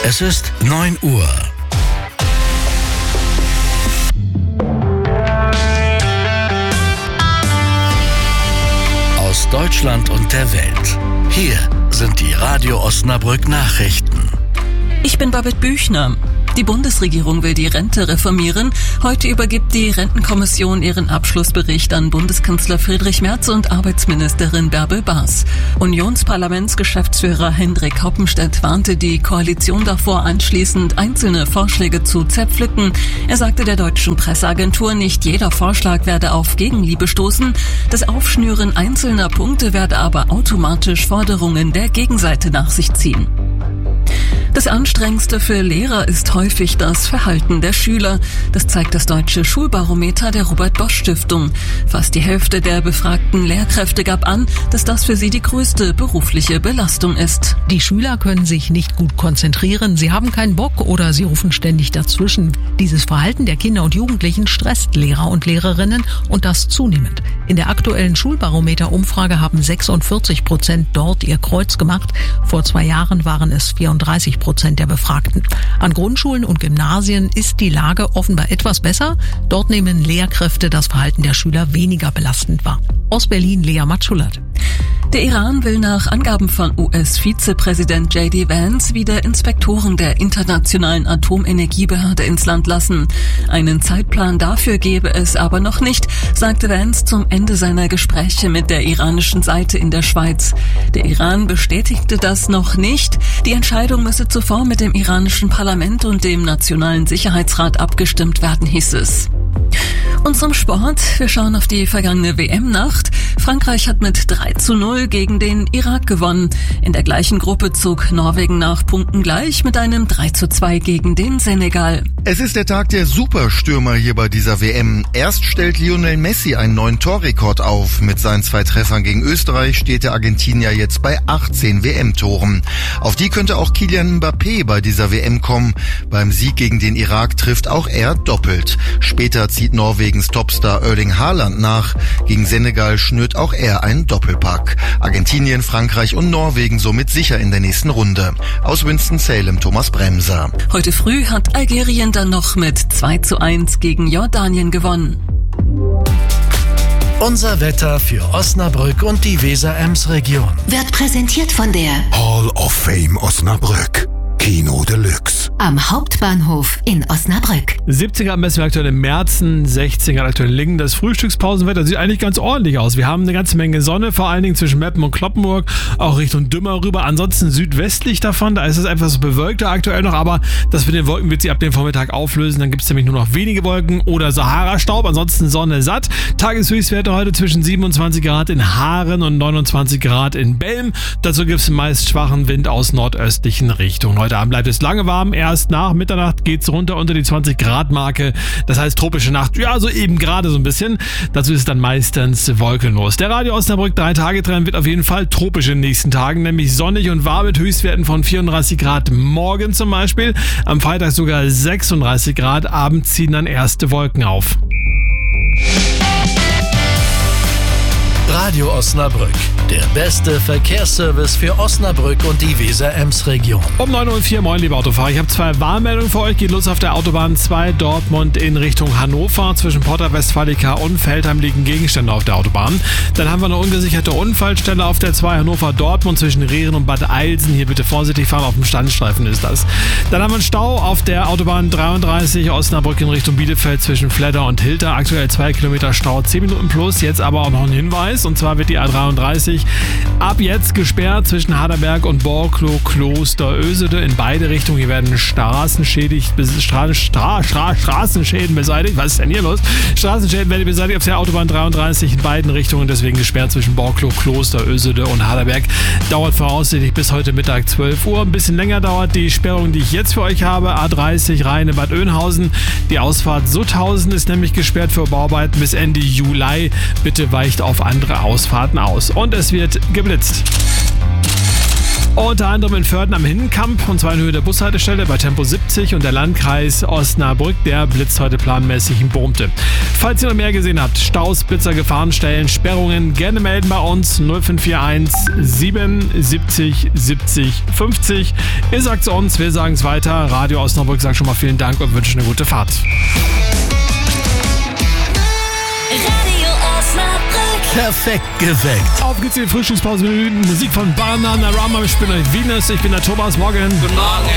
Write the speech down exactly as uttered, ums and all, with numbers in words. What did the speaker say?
Es ist neun Uhr. Aus Deutschland und der Welt. Hier sind die Radio Osnabrück Nachrichten. Ich bin Babette Büchner. Die Bundesregierung will die Rente reformieren. Heute übergibt die Rentenkommission ihren Abschlussbericht an Bundeskanzler Friedrich Merz und Arbeitsministerin Bärbel Baas. Unionsparlamentsgeschäftsführer Hendrik Hoppenstedt warnte die Koalition davor, anschließend einzelne Vorschläge zu zerpflücken. Er sagte der deutschen Presseagentur, nicht jeder Vorschlag werde auf Gegenliebe stoßen. Das Aufschnüren einzelner Punkte werde aber automatisch Forderungen der Gegenseite nach sich ziehen. Das Anstrengendste für Lehrer ist häufig das Verhalten der Schüler. Das zeigt das deutsche Schulbarometer der Robert-Bosch-Stiftung. Fast die Hälfte der befragten Lehrkräfte gab an, dass das für sie die größte berufliche Belastung ist. Die Schüler können sich nicht gut konzentrieren, sie haben keinen Bock oder sie rufen ständig dazwischen. Dieses Verhalten der Kinder und Jugendlichen stresst Lehrer und Lehrerinnen und das zunehmend. In der aktuellen Schulbarometer-Umfrage haben sechsundvierzig Prozent dort ihr Kreuz gemacht. Vor zwei Jahren waren es vierunddreißig Prozent der Befragten. An Grundschulen und Gymnasien ist die Lage offenbar etwas besser. Dort nehmen Lehrkräfte das Verhalten der Schüler weniger belastend wahr. Aus Berlin Lea Matschulat. Der Iran will nach Angaben von U S-Vizepräsident J D Vance wieder Inspektoren der Internationalen Atomenergiebehörde ins Land lassen. Einen Zeitplan dafür gebe es aber noch nicht, sagte Vance zum Ende seiner Gespräche mit der iranischen Seite in der Schweiz. Der Iran bestätigte das noch nicht. Die Entscheidung müsse zuvor mit dem iranischen Parlament und dem Nationalen Sicherheitsrat abgestimmt werden, hieß es. Und zum Sport. Wir schauen auf die vergangene W M-Nacht. Frankreich hat mit drei zu null gegen den Irak gewonnen. In der gleichen Gruppe zog Norwegen nach Punkten gleich mit einem drei zu zwei gegen den Senegal. Es ist der Tag der Superstürmer hier bei dieser W M. Erst stellt Lionel Messi einen neuen Torrekord auf. Mit seinen zwei Treffern gegen Österreich steht der Argentinier jetzt bei achtzehn W M-Toren. Auf die könnte auch Kylian Mbappé bei dieser W M kommen. Beim Sieg gegen den Irak trifft auch er doppelt. Später zieht Norwegens Topstar Erling Haaland nach. Gegen Senegal schnürt auch er einen Doppelpack. Argentinien, Frankreich und Norwegen somit sicher in der nächsten Runde. Aus Winston-Salem Thomas Bremser. Heute früh hat Algerien dann noch mit zwei zu eins gegen Jordanien gewonnen. Unser Wetter für Osnabrück und die Weser-Ems-Region Wird präsentiert von der Hall of Fame Osnabrück. Kino Deluxe. Am Hauptbahnhof in Osnabrück. siebzehn Grad messen wir aktuell in Merzen, sechzehn Grad aktuell in Lingen. Das Frühstückspausenwetter sieht eigentlich ganz ordentlich aus. Wir haben eine ganze Menge Sonne, vor allen Dingen zwischen Meppen und Cloppenburg, auch Richtung Dümmer rüber. Ansonsten südwestlich davon, da ist es etwas bewölkter aktuell noch, aber das mit den Wolken wird sich ab dem Vormittag auflösen. Dann gibt es nämlich nur noch wenige Wolken oder Sahara-Staub, ansonsten Sonne satt. Tageshöchstwerte heute zwischen siebenundzwanzig Grad in Haaren und neunundzwanzig Grad in Belm. Dazu gibt es meist schwachen Wind aus nordöstlichen Richtungen. Heute Abend bleibt es lange warm. Erst nach Mitternacht geht es runter unter die zwanzig Grad Marke. Das heißt tropische Nacht, ja, so eben gerade so ein bisschen. Dazu ist es dann meistens wolkenlos. Der Radio Osnabrück drei Tage Trend wird auf jeden Fall tropisch in den nächsten Tagen, nämlich sonnig und warm mit Höchstwerten von vierunddreißig Grad morgen zum Beispiel. Am Freitag sogar sechsunddreißig Grad. Abends ziehen dann erste Wolken auf. Radio Osnabrück, der beste Verkehrsservice für Osnabrück und die Weser-Ems-Region. Um neun Uhr vier, moin liebe Autofahrer. Ich habe zwei Warnmeldungen für euch. Geht los auf der Autobahn zwei Dortmund in Richtung Hannover. Zwischen Porta Westfalica und Feldheim liegen Gegenstände auf der Autobahn. Dann haben wir eine ungesicherte Unfallstelle auf der zwei Hannover-Dortmund zwischen Rehren und Bad Eilsen. Hier bitte vorsichtig fahren, auf dem Standstreifen ist das. Dann haben wir einen Stau auf der Autobahn dreiunddreißig Osnabrück in Richtung Bielefeld zwischen Fledder und Hilter. Aktuell zwei Kilometer Stau, zehn Minuten plus. Jetzt aber auch noch ein Hinweis. Und zwar wird die A dreiunddreißig ab jetzt gesperrt zwischen Haderberg und Borklow Klosterösede in beide Richtungen. Hier werden Straßenschädig, Stra, Stra, Stra, Straßenschäden beseitigt. Was ist denn hier los? Straßenschäden werden beseitigt auf der Autobahn dreiunddreißig in beiden Richtungen. Deswegen gesperrt zwischen Borklow Klosterösede und Haderberg. Dauert voraussichtlich bis heute Mittag zwölf Uhr. Ein bisschen länger dauert die Sperrung, die ich jetzt für euch habe. A dreißig Rheine Bad Oeynhausen. Die Ausfahrt Sutthausen ist nämlich gesperrt für Bauarbeiten bis Ende Juli. Bitte weicht auf andere Ausfahrten aus. Und es wird geblitzt. Unter anderem in Vörden am Hinnenkamp, und zwar in Höhe der Bushaltestelle bei Tempo siebzig, und der Landkreis Osnabrück, der blitzt heute planmäßig in Bohmte. Falls ihr noch mehr gesehen habt, Staus, Blitzer, Gefahrenstellen, Sperrungen, gerne melden bei uns null fünf vier eins siebenundsiebzig siebzig fünfzig. Ihr sagt es uns, wir sagen es weiter. Radio Osnabrück sagt schon mal vielen Dank und wünscht eine gute Fahrt. Radio Osnabrück. Perfekt geweckt. Auf geht's in die Frühstückspause mit Musik von Bananarama. Ich bin euch Venus, ich bin der Thomas. Morgen. Guten Morgen.